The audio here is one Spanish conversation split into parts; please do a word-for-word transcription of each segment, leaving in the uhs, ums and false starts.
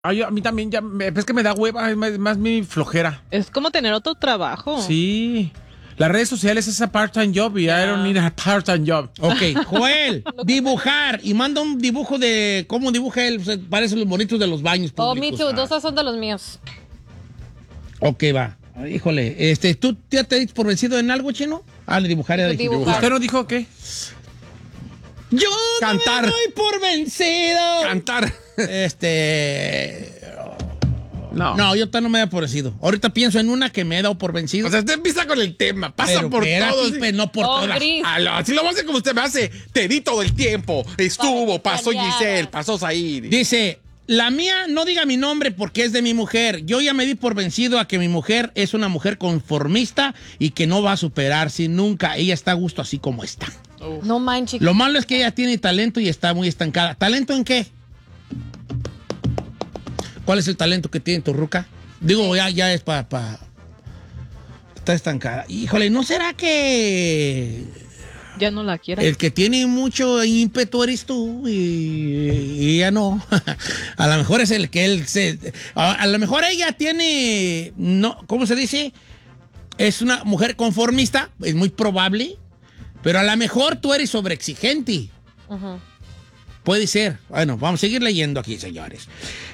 Ay, a mí también, ya, me- es que me da hueva, es más, más mi flojera. Es como tener otro trabajo. Sí. Las redes sociales es a part-time job y I don't need a part-time job. Ok, Joel, dibujar. Y manda un dibujo de cómo dibuja él. Se parece los bonitos de los baños Oh, me públicos. too. Dos son de los míos. Ok, va. Híjole, este, ¿tú ya te diste por vencido en algo, Chino? Ah, le dibujar. ya dijiste. Dibujar. ¿Usted no dijo qué? Yo Cantar. no me doy por vencido. Cantar. Este... No. No, yo todavía no me he dado por vencido. Ahorita pienso en una que me he dado por vencido. O sea, usted empieza con el tema, pasa pero por espérate, todo. pues, no por Oh, todas. Gris. Ah, no, así lo va a hacer como usted me hace. Te di todo el tiempo. Estuvo, Para pasó detallar. Giselle, pasó Zaid. Dice, la mía no diga mi nombre porque es de mi mujer. Yo ya me di por vencido a que mi mujer es una mujer conformista y que no va a superarse nunca. Ella está a gusto así como está. No manches. Lo malo es que ella tiene talento y está muy estancada. ¿Talento en qué? ¿Cuál es el talento que tiene tu ruca? Digo, ya, ya es para... Pa, está estancada. Híjole, ¿no será que Ya no la quiero. el que tiene mucho ímpetu eres tú y, y ella no? A lo mejor es el que él se... A, a lo mejor ella tiene... No, ¿cómo se dice? Es una mujer conformista, es muy probable, pero a lo mejor tú eres sobreexigente. Ujú. Puede ser. Bueno, vamos a seguir leyendo aquí, señores.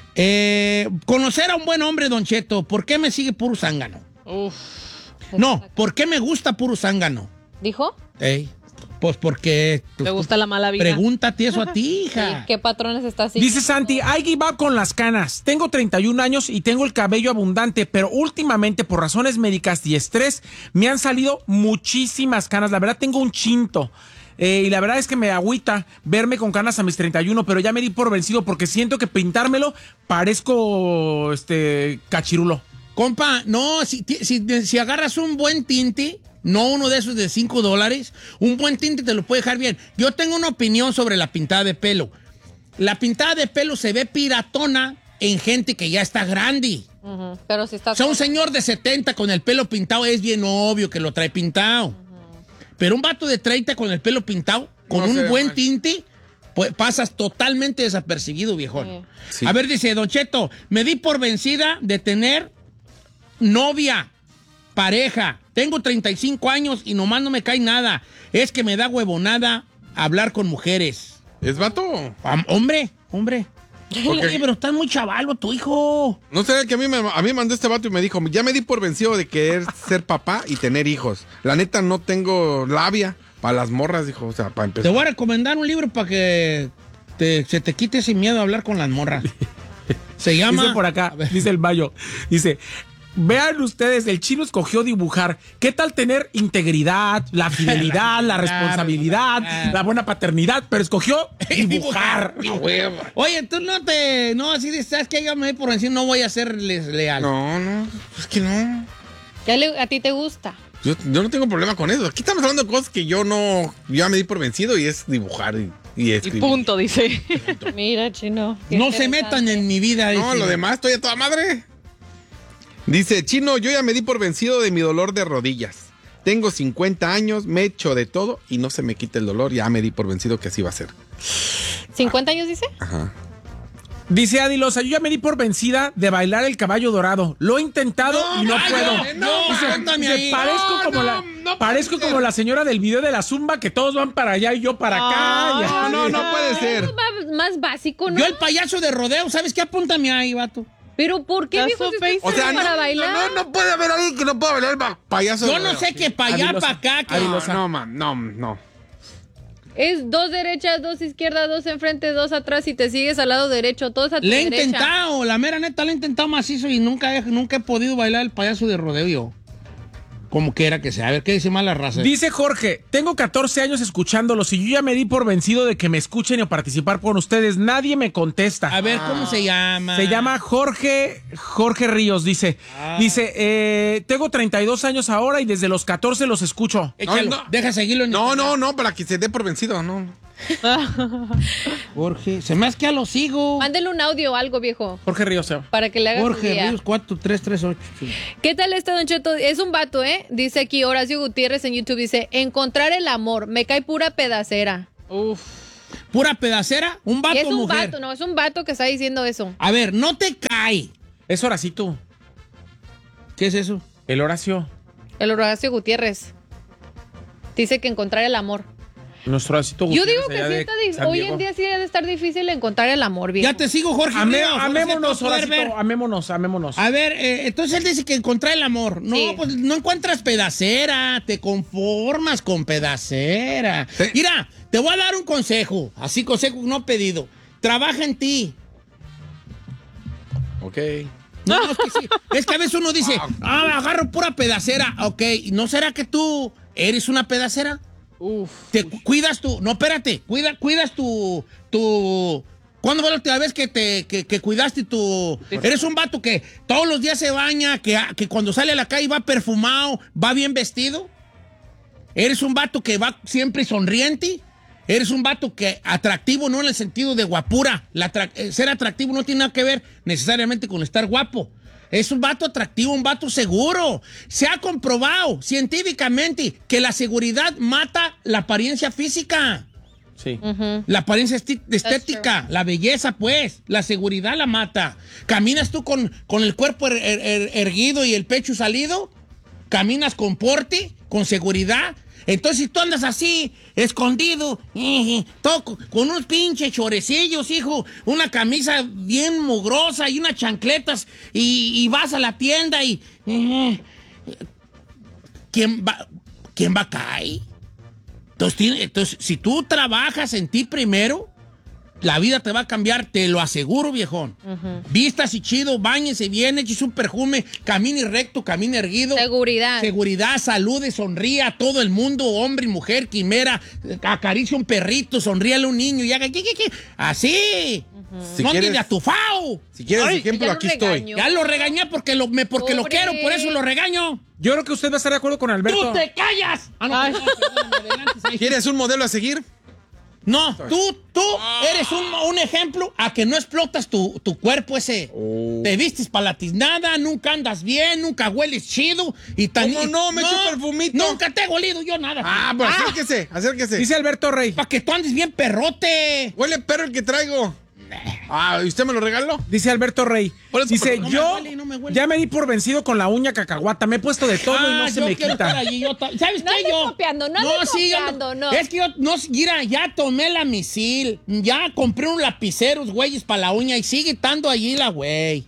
Eh, conocer a un buen hombre, Don Cheto. ¿Por qué me sigue puro zángano? Uf. No, ¿por qué me gusta puro zángano? ¿Dijo? Ey, pues porque... ¿Te gusta la mala vida? Pregúntate eso a ti, Sí, hija. ¿qué patrones está siguiendo? Dice Santi, I give up con las canas. Tengo treinta y un años y tengo el cabello abundante, pero últimamente por razones médicas y estrés me han salido muchísimas canas. La verdad tengo un chinto. Eh, y la verdad es que me agüita verme con canas a mis treinta y uno, pero ya me di por vencido porque siento que pintármelo parezco este cachirulo. Compa, no, si, si, si agarras un buen tinte, no uno de esos de cinco dólares, un buen tinte te lo puede dejar bien. Yo tengo una opinión sobre la pintada de pelo. La pintada de pelo se ve piratona en gente que ya está grande. Ujú. Pero si está... O sea, un señor de setenta con el pelo pintado es bien obvio que lo trae pintado. Pero un vato de treinta con el pelo pintado, con No un se ve buen mal. tinte, pues pasas totalmente desapercibido, viejón. Sí. A ver, dice Don Cheto, me di por vencida de tener novia, pareja. Tengo treinta y cinco años y nomás no me cae nada. Es que me da huevonada hablar con mujeres. ¿Es vato? Am- hombre, hombre. ¿Por qué? Oye, pero estás muy chavalo, tu hijo. No sé, que a mí, me, a mí me mandó este vato y me dijo, ya me di por vencido de querer ser papá y tener hijos. La neta no tengo labia para las morras, dijo, o sea, para Te empezar. voy a recomendar un libro para que te- se te quite ese miedo a hablar con las morras. Se llama... Dice por acá, A ver. dice el Bayo, dice, vean ustedes, el chino escogió dibujar. ¿Qué tal tener integridad, la fidelidad, la responsabilidad, la buena paternidad? Pero escogió dibujar. Oye, tú no te... No, así de, ¿sabes qué? Yo me voy por decir, no voy a serles leal. No, no, es que no. ¿Qué le- a ti te gusta? Yo, yo no tengo problema con eso. Aquí estamos hablando de cosas que yo no, yo ya me di por vencido y es dibujar y, y Y escribir. punto, dice. Mira, chino. qué No se interesante. metan en mi vida. No, dice. lo demás estoy a toda madre. Dice, Chino, yo ya me di por vencido de mi dolor de rodillas. Tengo cincuenta años, me echo de todo y no se me quita el dolor. Ya me di por vencido que así va a ser. ¿cincuenta años dice? Ajá. Dice Adilosa, yo ya me di por vencida de bailar el caballo dorado. Lo he intentado y no ay, puedo. no, no, Dice, cuéntame dice, ahí. parezco No, como, no, la, no parezco puede ser. como la señora del video de la zumba que todos van para allá y yo para acá. Y No, así. no, no puede ser. Es más, más básico, ¿no? Yo el payaso de rodeo, ¿sabes qué? Apúntame ahí, vato. Pero ¿por qué, That's viejo, so si usted basic. O sea, para no, bailar? no, no puede haber alguien que no pueda bailar el pa- payaso. Yo de no rodeo. sé qué para allá, Adilosa. para acá. Que... Adilosa. No, no, man, no, no. Es dos derechas, dos izquierdas, dos enfrente, dos atrás y te sigues al lado derecho, todos a tu Le he derecha. intentado, la mera neta, le he intentado macizo y nunca he, nunca he podido bailar el payaso de rodeo yo. Como quiera que sea. A ver, ¿qué dice más la raza? Dice Jorge, tengo catorce años escuchándolos y yo ya me di por vencido de que me escuchen o participar con ustedes. Nadie me contesta. A ver, ¿cómo se llama? Se llama Jorge Jorge Ríos, dice. Dice, eh, tengo treinta y dos años ahora y desde los catorce los escucho. Échalo, No, no. deja seguirlo en No, Instagram. no, no, para que se dé por vencido, no. Jorge, se me hace que ya lo sigo. Mándele un audio o algo, viejo, Jorge Ríos. se llama. para que le haga su Jorge día. Ríos cuatro tres tres ocho. ¿Qué tal está, Don Cheto? Es un vato, ¿eh? Dice aquí Horacio Gutiérrez en YouTube, dice, encontrar el amor, me cae pura pedacera. Uf. pura pedacera? ¿Un vato Es o un mujer? vato, no, es un vato que está diciendo eso. A ver, no te cae. Es Horacito. ¿Qué es eso? El Horacio. El Horacio Gutiérrez. Dice que encontrar el amor. Nuestro Horacito Yo Gutiérrez digo que allá sí de está dif- San hoy Diego. en día sí debe estar difícil encontrar el amor, viejo. Ya te sigo, Jorge. Ame- Ríos, amémonos, Horacito Ferber. Horacito. Amémonos, amémonos. A ver, eh, entonces él dice que encontrar el amor. No, Sí. pues no encuentras pedacera, te conformas con pedacera. Sí. Mira, te voy a dar un consejo, así consejo no pedido. Trabaja en ti. Ok. No, no, es que sí. Es que a veces uno dice, ah, agarro pura pedacera. Ok, ¿no será que tú eres una pedacera? Uf. Te cu- cuidas tu, no, espérate, cuida, cuidas tu, tu, ¿cuándo fue la última vez que te, que, que cuidaste tu, eres un vato que todos los días se baña, que, que cuando sale a la calle va perfumado, va bien vestido? ¿Eres un vato que va siempre sonriente? ¿Eres un vato que atractivo no en el sentido de guapura? La atrac- eh, ser atractivo no tiene nada que ver necesariamente con estar guapo. Es un vato atractivo, un vato seguro. Se ha comprobado científicamente que la seguridad mata la apariencia física. Sí. Ujú. La apariencia esti- estética, la belleza, pues. La seguridad la mata. ¿Caminas tú con, con el cuerpo er- er- er- erguido y el pecho salido? ¿Caminas con porte, con seguridad? Entonces, si tú andas así, escondido, eh, todo con, con unos pinches chorecillos, hijo, una camisa bien mugrosa y unas chancletas, y, y vas a la tienda y... eh, ¿quién va, ¿quién va a caer? Entonces, tiene- entonces, si tú trabajas en ti primero, la vida te va a cambiar, te lo aseguro, viejón. Vistas y chido, báñese bien, eches un perfume, camine recto, camine erguido. Seguridad. Seguridad, salude, sonríe a todo el mundo, hombre y mujer, quimera, acaricia un perrito, sonríale a un niño y haga... ¿qué, qué, qué? Así. Si No quieres- ande de atufao. Si quieres Ay, ejemplo, ya lo aquí estoy. regañó. Ya lo regañé porque lo, me, porque lo Pobre. quiero, por eso lo regaño. Yo creo que usted va a estar de acuerdo con Alberto. ¡Tú te callas! Ah, no, Ay. perdón, perdón, adelante, Saí. ¿Quieres un modelo a seguir? No, tú, tú eres un, un ejemplo a que no explotas tu, tu cuerpo ese. Oh. Te vistes para la tiznada, nunca andas bien, nunca hueles chido. Y tan, ¿Cómo no? Me echo perfumito. Nunca te he olido yo nada. Ah, pues acérquese, acérquese. Dice Alberto Rey. Para que tú andes bien perrote. Huele perro el que traigo. Ah, ¿y usted me lo regaló? Dice Alberto Rey. Por eso, Dice, pero no me yo huele, no me huele. ya me di por vencido con la uña cacahuata. Me he puesto de todo y no Ah, se yo me quiero estar quita. allí, yo ta- ¿sabes No qué ande yo? copiando, no ande sí, yo copiando, no. Es que yo, no, mira, ya tomé la misil, ya compré un lapiceros, güeyes, para la uña y sigue estando allí la güey.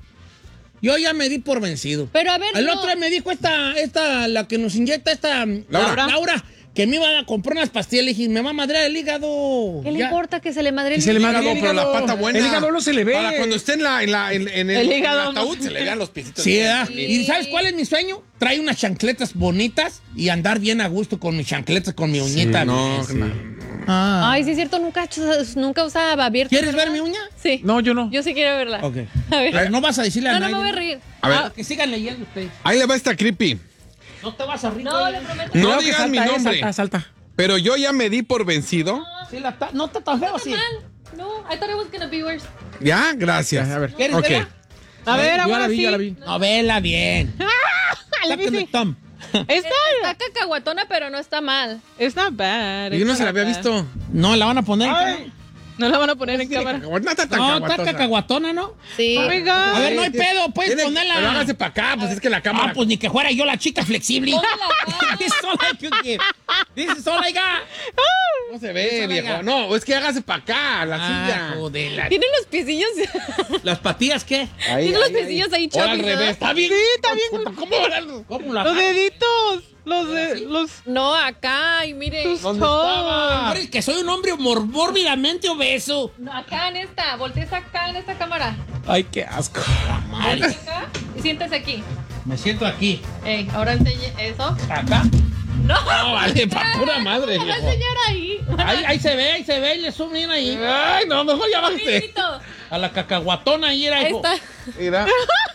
Yo ya me di por vencido. Pero a ver, El no. otro día me dijo esta, esta, la que nos inyecta esta, Laura. Laura, que me iba a comprar unas pastillas. Le dije, me va a madrear el hígado. ¿Qué le Ya. importa que se le madre Que el se le hígado? madre- Hígado, pero la hígado. pata buena. El hígado no se le ve. Para cuando esté en, la, en, la, en, en el, El en hígado ataúd no. se le vean los pisitos. Sí, ¿verdad? Sí. ¿Y sabes cuál es mi sueño? Trae unas chancletas bonitas y andar bien a gusto con mis chancletas, con mi uñita. No, bien. no. Ah. Ay, sí es cierto, nunca, nunca usaba abierto. ¿Quieres ¿verdad? ver mi uña? Sí. No, yo no. Yo sí quiero verla. Ok. A ver. Pero no vas a decirle a No, no nadie. me voy a reír. A ver. Ah, que sigan leyendo ustedes. Ahí le va esta creepy. No te vas a reír. No, güey. le prometo. No Cuidado que digas mi salta, eh, nombre. salta, salta. Pero yo ya me di por vencido. Sí, la ta- no está tan feo, sí. Mal. No, I thought it was gonna be worse. Ya, gracias. A ver. ¿Quieres Ok. verla? A ver, Yo ya ahora la vi, sí. yo la vi. No, vela bien. Let me Sácame see. el thumb. It's Está not, cacahuatona, pero no está mal. it's not bad. Yo it's no not se la había bad. visto. No, la van a poner en Ay. cámara. No la van a poner en cámara. No está tan No, está caguatosa. cacahuatona, ¿no? Sí. Oh my God. A ver, no hay Tiene- pedo, puedes tiene- ponerla. Pero hágase para acá, pues es que la cámara. Ah, pues ni que fuera yo la chica flexible. Póngala acá. This is all I could give. This is all I got. No se ve, Eso, viejo. venga. No, es que hágase para acá, la Ah, silla. joder, la- Tiene los piecillos. ¿Las patillas qué? Ahí, Tiene los ahí, piecillos ahí Ahora al chubby, revés. ¿no? Está bien. Sí, está bien. Puta, ¿Cómo ahora? ¿Cómo la Los deditos. Los de. Los. No, acá, y mire. Tus ¿Dónde toes. Hombre, es que soy un hombre mor- mórbidamente obeso. No, acá en esta. Voltees acá en esta cámara. Ay, qué asco. Madre. Acá. Y siéntese aquí. Me siento aquí. Ey, ahora enseñe eso. Acá. No. No, vale, pa' pura madre, ¿Cómo va a viejo. enseñar ahí? Ahí, ahí se ve, ahí se ve, y le zoom in ahí. Ay, no, mejor ya bájate. Pito. A la cacahuatona ahí era. Ahí hijo. está. Mira.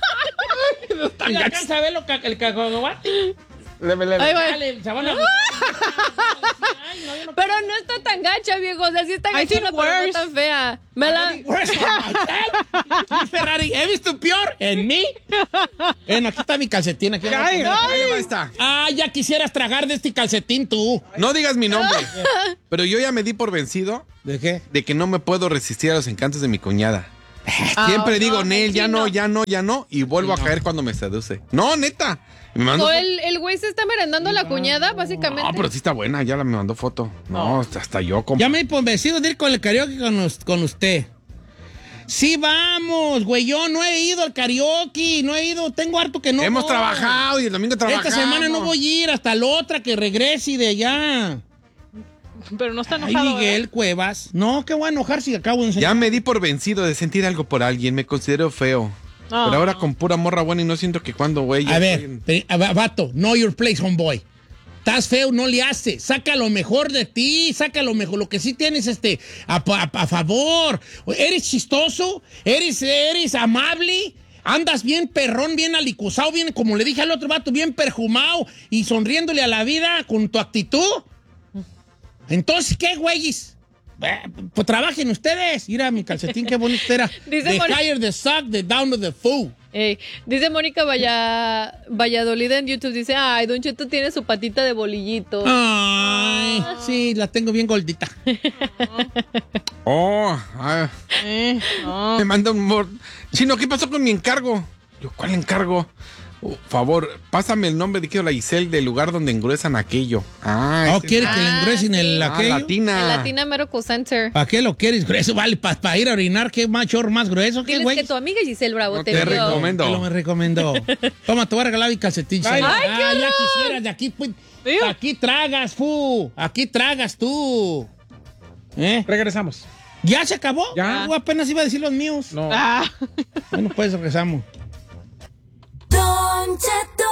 No es tan Mira, gacho. alcanza a ver lo ca- el cacahuate. Leve, leve. Ahí va. Dale, se van a gustar. Pero no está tan gacha, viejo. O sea, sí está I seen gachona, pero no worse. tan fea. Me la... Ferrari, ¿he visto peor en mí? En, aquí está mi calcetín. Aquí Ay, no, ahí va esta. ah, ya quisieras tragar de este calcetín tú. No digas mi nombre, pero yo ya me di por vencido ¿De qué? de que no me puedo resistir a los encantos de mi cuñada. Ah, Siempre no, digo, Nel, ya no, cochino. ya no, ya no, y vuelvo a caer cuando me seduce. No, neta. Me mandó O fo- el, el güey se está merendando a la cuñada, básicamente. No, pero sí está buena, ya la me mandó foto. No, hasta yo como. Ya me he convencido de ir con el karaoke con, us- con usted. Sí, vamos, güey. Yo no he ido al karaoke, no he ido, tengo harto que no. Hemos voy. trabajado y el domingo trabajamos. Esta semana no voy a ir, hasta la otra que regrese de allá. Pero no está Ay, enojado. Miguel Cuevas. No, qué voy a enojar si acabo de enseñar. Ya me di por vencido de sentir algo por alguien, me considero feo. No. Pero ahora con pura morra buena y no siento que cuando, güey. ya A ver, estoy en- pe- a- vato, know your place, homeboy. Estás feo, no le hace. Saca lo mejor de ti, saca lo mejor, lo que sí tienes este, a, pa- a favor. Eres chistoso, eres, eres amable, andas bien perrón, bien alicuzado, bien, como le dije al otro vato, bien perfumado y sonriéndole a la vida con tu actitud. Entonces, ¿qué, güeyes? Eh, Pues trabajen ustedes. Mira mi calcetín, qué bonito era. Dice The Moni- higher the sock, the down to the fool. Ey, dice Mónica Valla, Valladolid en YouTube, dice, ay, Don Cheto tiene su patita de bolillito. Ay, sí, la tengo bien gordita. Oh, ah, Eh, no. me manda un mor... Chino, ¿qué pasó con mi encargo? Yo, ¿cuál encargo? Por favor, pásame el nombre de quiero la Giselle del lugar donde engruesan aquello. Ah, ¿No ese- quiere que le Ah, engresen el Ah, aquello? latina. El Latina Medical Center. ¿Para qué lo quieres grueso? Vale, para ir a orinar, ¿qué machor más grueso? ¿Qué Diles güey? que tu amiga Giselle Bravo No te, te vio. recomiendo. Que lo me recomendó. Toma, te voy a regalar mi calcetín. Ay, Sara. ay, qué ah, ya horror. quisieras, de aquí, pues, Ew. aquí tragas, fu. Aquí tragas tú. ¿Eh? Regresamos. ¿Ya se acabó? Ya. Ah, apenas iba a decir los míos. No. Ah. Bueno, pues regresamos. Don Cheto.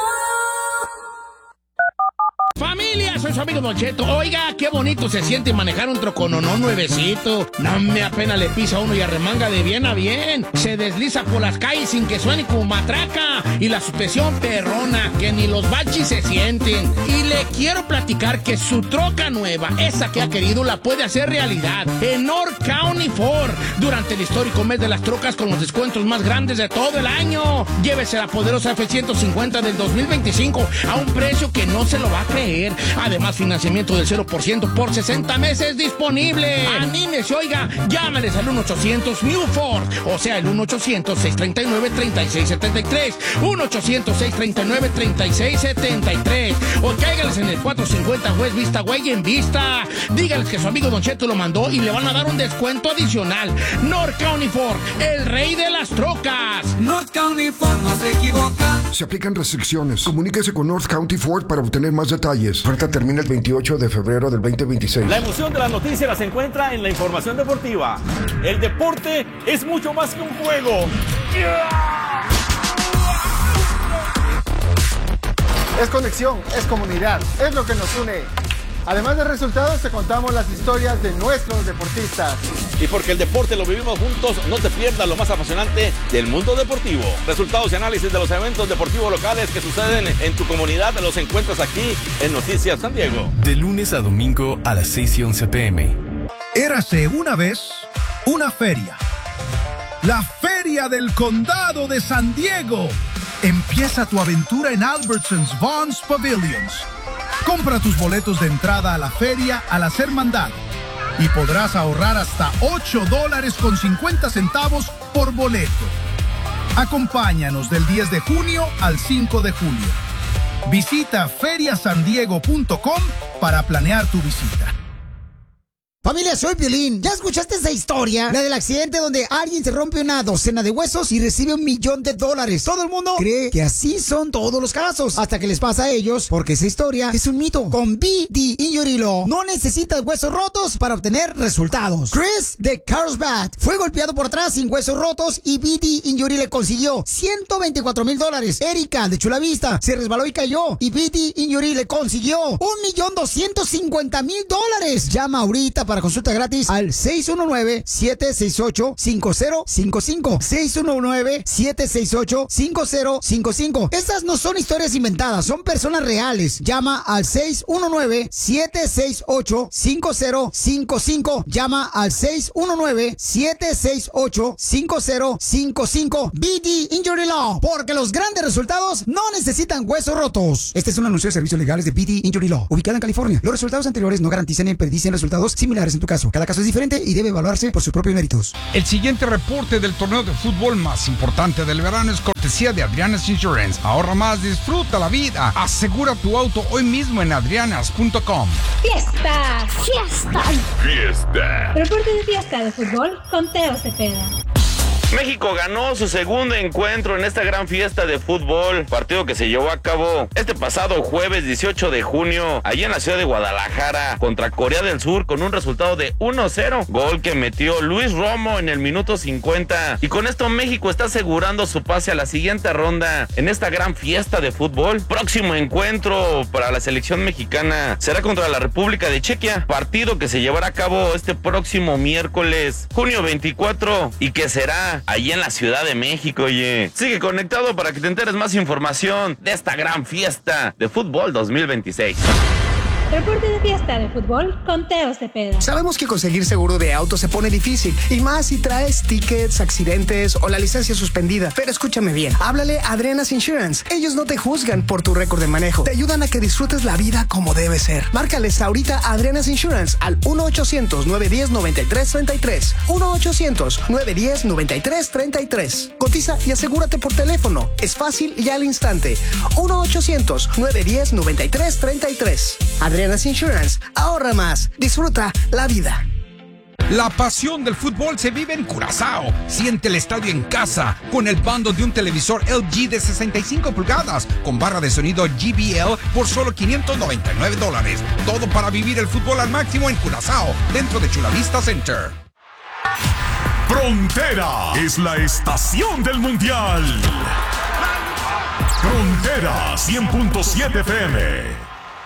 Familia, soy su amigo Don Cheto. Oiga, qué bonito se siente manejar un trocononón nuevecito. No me apenas le pisa a uno y arremanga de bien a bien. Se desliza por las calles sin que suene como matraca. Y la suspensión perrona, que ni los baches se sienten. Y le quiero platicar que su troca nueva, esa que ha querido, la puede hacer realidad en North County Ford. Durante el histórico mes de las trocas con los descuentos más grandes de todo el año. Llévese la poderosa F ciento cincuenta del dos mil veinticinco a un precio que no se lo va a creer. Además, financiamiento del cero por ciento por sesenta meses disponible. Anímese, oiga, llámales al uno ochocientos New Ford, o sea, el uno ochocientos, seiscientos treinta y nueve, treinta y seis setenta y tres, uno ochocientos, seiscientos treinta y nueve, treinta y seis setenta y tres, o cáigales en el cuatrocientos cincuenta West Vista, güey, en Vista. Dígales que su amigo Don Cheto lo mandó y le van a dar un descuento adicional. North County Ford, el rey de las trocas. North County Ford no se equivoca. Se aplican restricciones. Comuníquese con North County Ford para obtener más detalles. Oferta termina el veintiocho de febrero del veinte veintiséis. La emoción de las noticias se encuentra en la información deportiva. El deporte es mucho más que un juego. Es conexión, es comunidad, es lo que nos une. Además de resultados, te contamos las historias de nuestros deportistas. Y porque el deporte lo vivimos juntos, no te pierdas lo más apasionante del mundo deportivo. Resultados y análisis de los eventos deportivos locales que suceden en tu comunidad los encuentras aquí en Noticias San Diego. De lunes a domingo a las seis y once pm. Érase una vez una feria. La Feria del Condado de San Diego. Empieza tu aventura en Albertsons Vons Pavilions. Compra tus boletos de entrada a la feria al hacer mandado y podrás ahorrar hasta ocho dólares con cincuenta centavos por boleto. Acompáñanos del diez de junio al cinco de julio. Visita feria san diego punto com para planear tu visita. Familia, soy Piolín. ¿Ya escuchaste esa historia? La del accidente donde alguien se rompe una docena de huesos y recibe un millón de dólares. Todo el mundo cree que así son todos los casos, hasta que les pasa a ellos, porque esa historia es un mito. Con B D Injury Law no necesitas huesos rotos para obtener resultados. Chris de Carlsbad fue golpeado por atrás sin huesos rotos y B D Injury le consiguió ciento veinticuatro mil dólares. Erika de Chula Vista se resbaló y cayó y B D Injury le consiguió un millón doscientos cincuenta mil dólares. Llama ahorita para para consulta gratis al seis uno nueve, siete seis ocho, cinco cero cinco cinco. seis uno nueve, siete seis ocho, cinco cero cinco cinco. Estas no son historias inventadas, son personas reales. Llama al seis uno nueve, siete seis ocho, cinco cero cinco cinco. Llama al seis uno nueve, siete seis ocho, cinco cero cinco cinco. B D Injury Law, porque los grandes resultados no necesitan huesos rotos. Este es un anuncio de servicios legales de B D Injury Law, ubicada en California. Los resultados anteriores no garantizan ni predicen resultados similares en tu caso. Cada caso es diferente y debe evaluarse por sus propios méritos. El siguiente reporte del torneo de fútbol más importante del verano es cortesía de Adriana's Insurance. Ahorra más, disfruta la vida. Asegura tu auto hoy mismo en adrianas punto com. Fiesta, fiesta. Fiesta. Reporte de fiesta de fútbol con Teo Cepeda. México ganó su segundo encuentro en esta gran fiesta de fútbol, partido que se llevó a cabo este pasado jueves dieciocho de junio, allí en la ciudad de Guadalajara, contra Corea del Sur, con un resultado de uno cero, gol que metió Luis Romo en el minuto cincuenta, y con esto México está asegurando su pase a la siguiente ronda en esta gran fiesta de fútbol. Próximo encuentro para la selección mexicana será contra la República de Chequia, partido que se llevará a cabo este próximo miércoles, junio veinticuatro, y que será allí en la Ciudad de México. Oye, sigue conectado para que te enteres más información de esta gran fiesta de fútbol dos mil veintiséis. Reporte de fiesta de fútbol con Teo Cepeda. Sabemos que conseguir seguro de auto se pone difícil, y más si traes tickets, accidentes o la licencia suspendida. Pero escúchame bien, háblale a Adriana's Insurance. Ellos no te juzgan por tu récord de manejo. Te ayudan a que disfrutes la vida como debe ser. Márcales ahorita a Adriana's Insurance al uno ochocientos, nueve uno cero, nueve tres tres tres. uno ochocientos, nueve uno cero, nueve tres tres tres. Cotiza y asegúrate por teléfono. Es fácil y al instante. uno ochocientos, nueve uno cero, nueve tres tres tres. Adriana's Insurance. Ahorra más. Disfruta la vida. La pasión del fútbol se vive en Curazao. Siente el estadio en casa con el bundle de un televisor L G de sesenta y cinco pulgadas con barra de sonido J B L por solo quinientos noventa y nueve dólares. Todo para vivir el fútbol al máximo en Curazao, dentro de Chula Vista Center. Frontera es la estación del mundial. Frontera cien punto siete F M.